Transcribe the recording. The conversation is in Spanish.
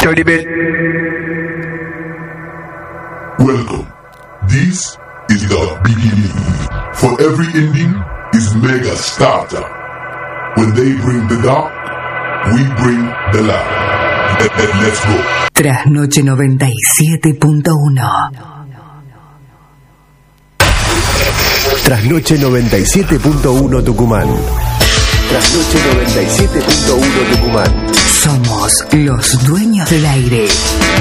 Dirty bit. Welcome. This is the beginning. For every ending is mega starter. When they bring the dark, we bring the light. Let's go. Trasnoche 97.1. Trasnoche 97.1 Tucumán. Trasnoche 97.1 Tucumán. Somos los dueños del aire.